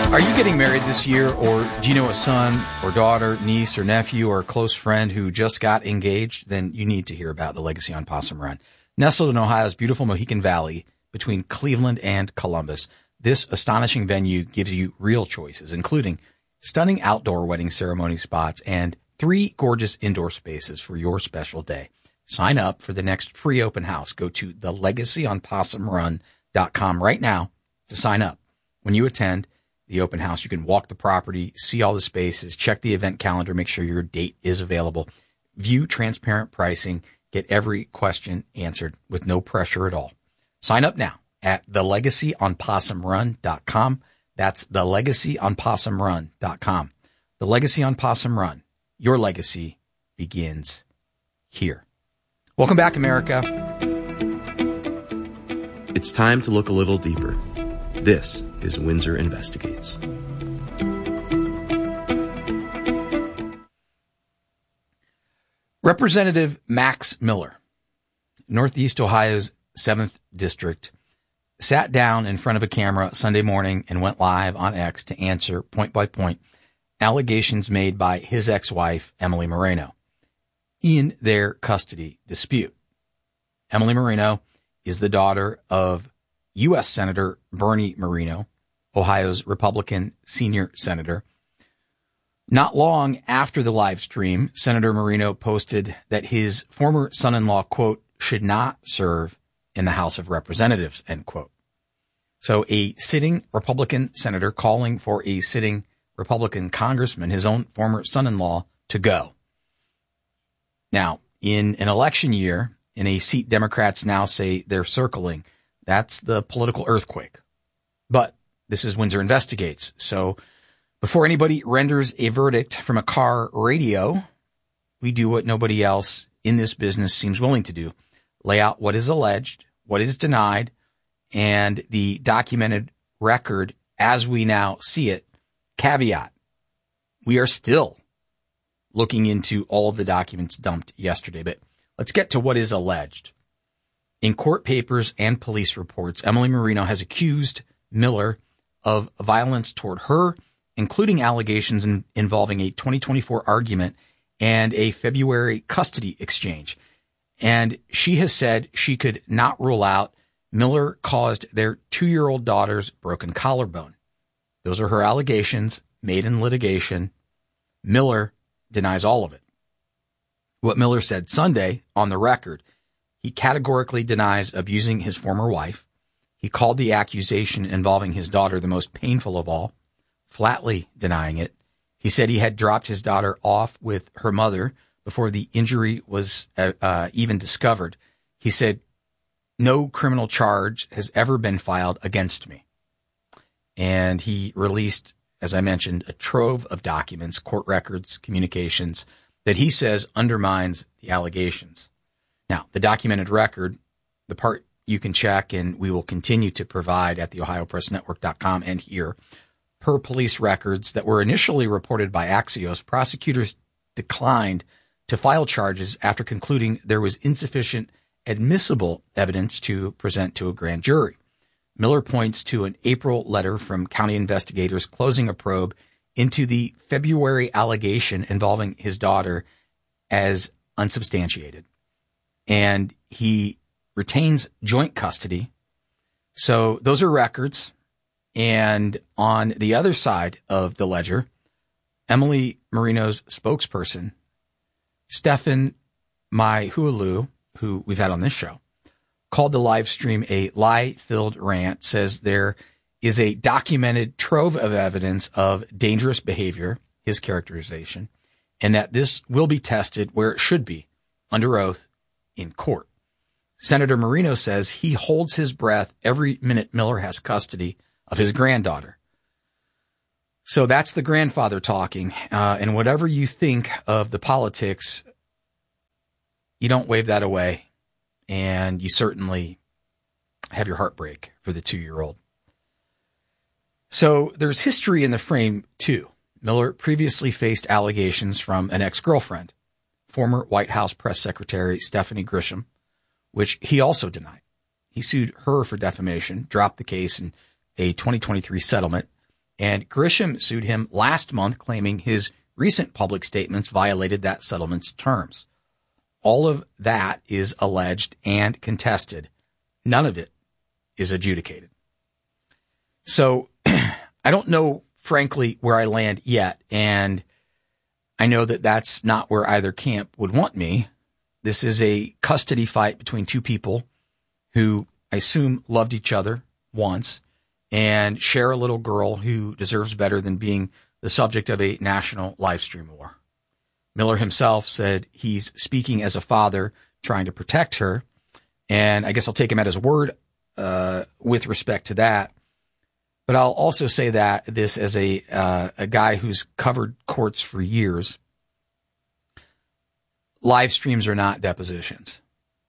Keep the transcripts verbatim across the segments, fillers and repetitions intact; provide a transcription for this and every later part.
Are you getting married this year, or do you know a son or daughter, niece or nephew or a close friend who just got engaged? Then you need to hear about the Legacy on Possum Run. Nestled in Ohio's beautiful Mohican Valley between Cleveland and Columbus, this astonishing venue gives you real choices, including stunning outdoor wedding ceremony spots and three gorgeous indoor spaces for your special day. Sign up for the next free open house. Go to the legacy on possum run dot com right now to sign up. When you attend the open house, you can walk the property, see all the spaces, check the event calendar, make sure your date is available, view transparent pricing, get every question answered with no pressure at all. Sign up now at the legacy on possum run dot com. That's the legacy on possum run dot com. The Legacy on Possum Run. Your legacy begins here. Welcome back, America. It's time to look a little deeper. This is Windsor Investigates. Representative Max Miller, Northeast Ohio's seventh District, sat down in front of a camera Sunday morning and went live on X to answer point by point allegations made by his ex-wife, Emily Moreno, in their custody dispute. Emily Moreno is the daughter of U S Senator Bernie Moreno, Ohio's Republican senior senator. Not long after the live stream, Senator Moreno posted that his former son-in-law, quote, should not serve in the House of Representatives, end quote. So a sitting Republican senator calling for a sitting Republican congressman, his own former son-in-law, to go. Now, in an election year, in a seat Democrats now say they're circling, that's the political earthquake. But this is Windsor Investigates. So before anybody renders a verdict from a car radio, we do what nobody else in this business seems willing to do. Lay out what is alleged, what is denied, and the documented record as we now see it. Caveat, we are still looking into all of the documents dumped yesterday, but let's get to what is alleged. In court papers and police reports, Emily Moreno has accused Miller of violence toward her, including allegations in, involving a twenty twenty-four argument and a February custody exchange. And she has said she could not rule out Miller caused their two-year-old daughter's broken collarbone. Those are her allegations made in litigation. Miller denies all of it. What Miller said Sunday on the record, he categorically denies abusing his former wife. He called the accusation involving his daughter the most painful of all, flatly denying it. He said he had dropped his daughter off with her mother before the injury was uh, uh, even discovered. He said, no criminal charge has ever been filed against me. And he released, as I mentioned, a trove of documents, court records, communications that he says undermines the allegations. Now, the documented record, the part you can check and we will continue to provide at the ohio press network dot com and here, per police records that were initially reported by Axios, prosecutors declined to file charges after concluding there was insufficient admissible evidence to present to a grand jury. Miller points to an April letter from county investigators closing a probe into the February allegation involving his daughter as unsubstantiated. And he retains joint custody. So those are records. And on the other side of the ledger, Emily Moreno's spokesperson, Stefan Maihualu, who we've had on this show, called the live stream a lie-filled rant, says there is a documented trove of evidence of dangerous behavior, his characterization, and that this will be tested where it should be, under oath, in court. Senator Moreno says he holds his breath every minute Miller has custody of his granddaughter. So that's the grandfather talking. Uh, and whatever you think of the politics, you don't wave that away. And you certainly have your heart break for the two-year-old. So there's history in the frame, too. Miller previously faced allegations from an ex-girlfriend, former White House press secretary Stephanie Grisham, which he also denied. He sued her for defamation, dropped the case in a twenty twenty-three settlement, And Grisham sued him last month, claiming his recent public statements violated that settlement's terms. All of that is alleged and contested. None of it is adjudicated. So I don't know, frankly, where I land yet, and I know that that's not where either camp would want me. This is a custody fight between two people who I assume loved each other once and share a little girl who deserves better than being the subject of a national live stream war. Miller himself said he's speaking as a father trying to protect her, and I guess I'll take him at his word uh, with respect to that. But I'll also say that this as a uh, a guy who's covered courts for years. Live streams are not depositions.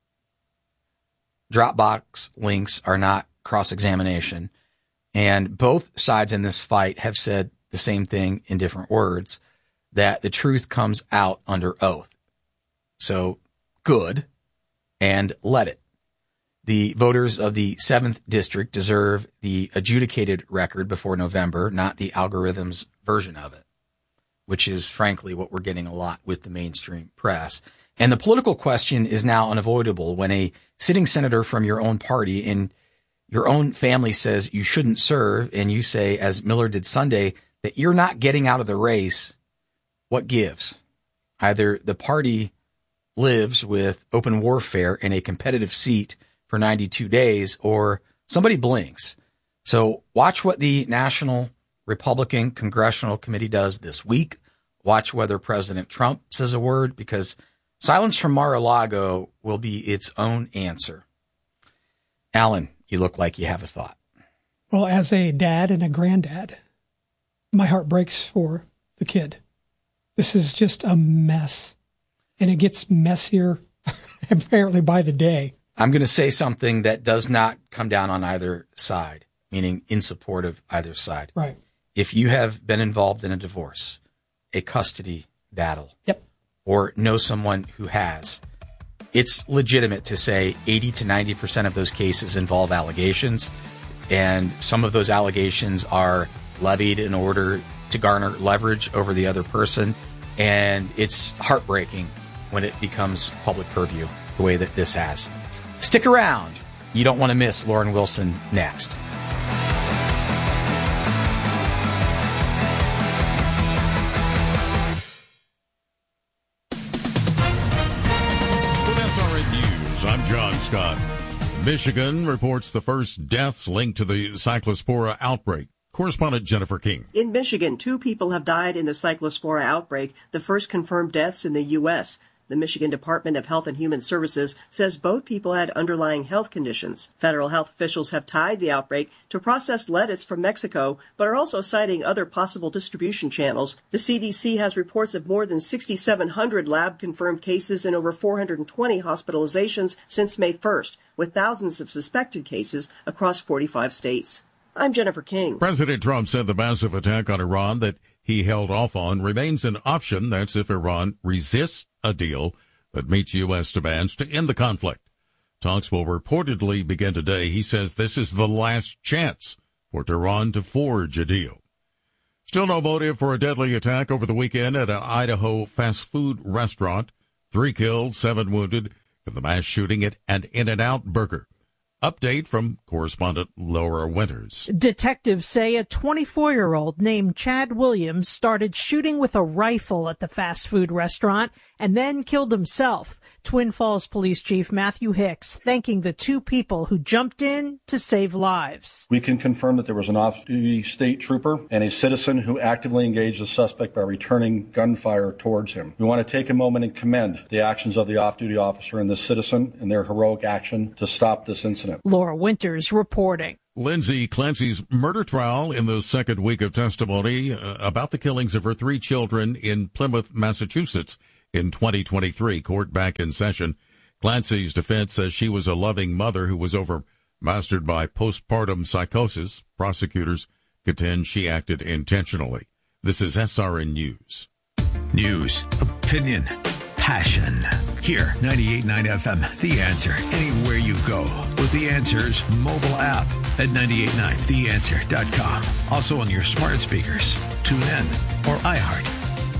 Dropbox links are not cross-examination. And both sides in this fight have said the same thing in different words, that the truth comes out under oath. So good, and let it. The voters of the seventh District deserve the adjudicated record before November, not the algorithm's version of it, which is frankly what we're getting a lot with the mainstream press. And the political question is now unavoidable when a sitting senator from your own party in your own family says you shouldn't serve, and you say, as Miller did Sunday, that you're not getting out of the race. What gives? Either the party lives with open warfare in a competitive seat for ninety-two days, or somebody blinks. So watch what the National Republican Congressional Committee does this week. Watch whether President Trump says a word, because silence from Mar-a-Lago will be its own answer. Alan, you look like you have a thought. Well, as a dad and a granddad, my heart breaks for the kid. This is just a mess, and it gets messier apparently by the day. I'm going to say something that does not come down on either side, meaning in support of either side. Right. If you have been involved in a divorce, a custody battle, yep, or know someone who has, it's legitimate to say eighty to ninety percent of those cases involve allegations, and some of those allegations are levied in order to garner leverage over the other person, and it's heartbreaking when it becomes public purview the way that this has. Stick around. You don't want to miss Lauren Wilson next. With S R N News, I'm John Scott. Michigan reports the first deaths linked to the Cyclospora outbreak. Correspondent Jennifer King. In Michigan, two people have died in the Cyclospora outbreak, the first confirmed deaths in the U S The Michigan Department of Health and Human Services says both people had underlying health conditions. Federal health officials have tied the outbreak to processed lettuce from Mexico, but are also citing other possible distribution channels. The C D C has reports of more than six thousand seven hundred lab-confirmed cases and over four hundred twenty hospitalizations since May first, with thousands of suspected cases across forty-five states. I'm Jennifer King. President Trump said the massive attack on Iran that he held off on remains an option. That's if Iran resists a deal that meets U S demands to end the conflict. Talks will reportedly begin today. He says this is the last chance for Tehran to forge a deal. Still no motive for a deadly attack over the weekend at an Idaho fast food restaurant. Three killed, seven wounded in the mass shooting at an In-N-Out Burger. Update from correspondent Laura Winters. Detectives say a twenty-four-year-old named Chad Williams started shooting with a rifle at the fast food restaurant and then killed himself. Twin Falls Police Chief Matthew Hicks thanking the two people who jumped in to save lives. We can confirm that there was an off-duty state trooper and a citizen who actively engaged the suspect by returning gunfire towards him. We want to take a moment and commend the actions of the off-duty officer and the citizen and their heroic action to stop this incident. Laura Winters reporting. Lindsay Clancy's murder trial in the second week of testimony uh, about the killings of her three children in Plymouth, Massachusetts in twenty twenty-three. Court back in session. Clancy's defense says she was a loving mother who was overmastered by postpartum psychosis. Prosecutors contend she acted intentionally. This is S R N News. News, opinion, passion. Here, ninety-eight point nine F M, The Answer. Anywhere you go with The Answer's mobile app. at ninety-eight point nine the answer dot com. Also on your smart speakers, TuneIn, or iHeart.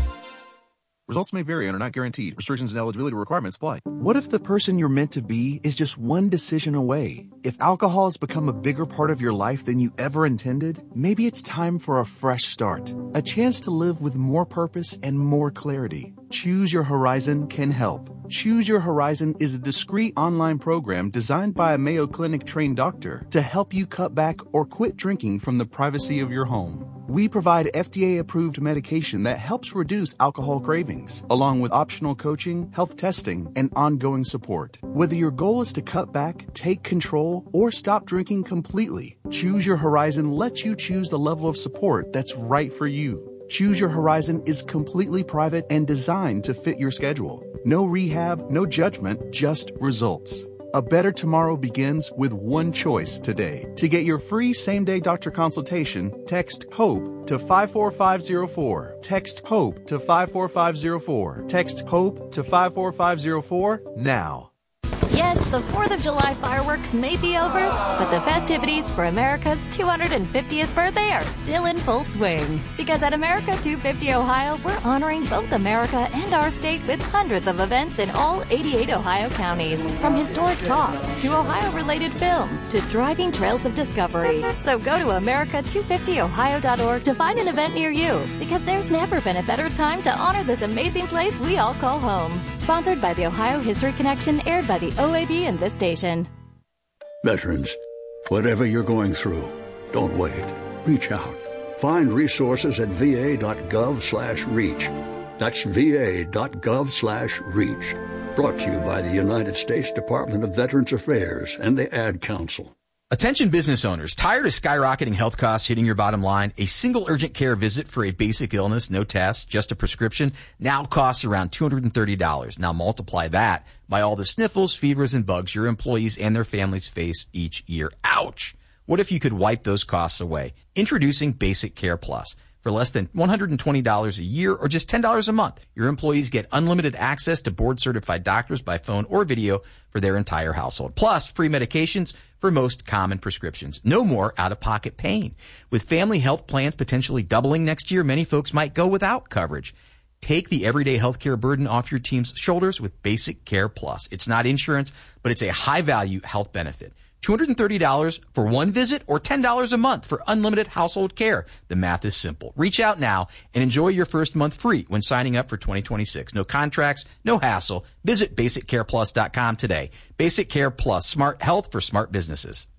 Results may vary and are not guaranteed. Restrictions and eligibility requirements apply. What if the person you're meant to be is just one decision away? If alcohol has become a bigger part of your life than you ever intended, maybe it's time for a fresh start. A chance to live with more purpose and more clarity. Choose Your Horizon can help. Choose Your Horizon is a discreet online program designed by a Mayo Clinic-trained doctor to help you cut back or quit drinking from the privacy of your home. We provide F D A-approved medication that helps reduce alcohol cravings, along with optional coaching, health testing, and ongoing support. Whether your goal is to cut back, take control, or stop drinking completely, Choose Your Horizon lets you choose the level of support that's right for you. Choose Your Horizon is completely private and designed to fit your schedule. No rehab, no judgment, just results. A better tomorrow begins with one choice today. To get your free same-day doctor consultation, text HOPE to five four five zero four. Text HOPE to five four five zero four. Text HOPE to five four five zero four now. Yes, the fourth of July fireworks may be over, but the festivities for America's two hundred fiftieth birthday are still in full swing. Because at America two fifty Ohio, we're honoring both America and our state with hundreds of events in all eighty-eight Ohio counties. From historic talks to Ohio-related films to driving trails of discovery. So go to America two fifty ohio dot org to find an event near you. Because there's never been a better time to honor this amazing place we all call home. Sponsored by the Ohio History Connection, aired by the O A B and this station. Veterans, whatever you're going through, don't wait. Reach out. Find resources at va.gov slash reach. That's va.gov slash reach. Brought to you by the United States Department of Veterans Affairs and the Ad Council. Attention business owners, tired of skyrocketing health costs hitting your bottom line? A single urgent care visit for a basic illness, no test, just a prescription, now costs around two hundred thirty dollars. Now multiply that by all the sniffles, fevers, and bugs your employees and their families face each year. Ouch! What if you could wipe those costs away? Introducing Basic Care Plus. For less than one hundred twenty dollars a year or just ten dollars a month, your employees get unlimited access to board-certified doctors by phone or video for their entire household. Plus, free medications for most common prescriptions. No more out-of-pocket pain. With family health plans potentially doubling next year, many folks might go without coverage. Take the everyday healthcare burden off your team's shoulders with Basic Care Plus. It's not insurance, but it's a high-value health benefit. two hundred thirty dollars for one visit or ten dollars a month for unlimited household care. The math is simple. Reach out now and enjoy your first month free when signing up for twenty twenty-six. No contracts, no hassle. Visit basic care plus dot com today. Basic Care Plus, smart health for smart businesses.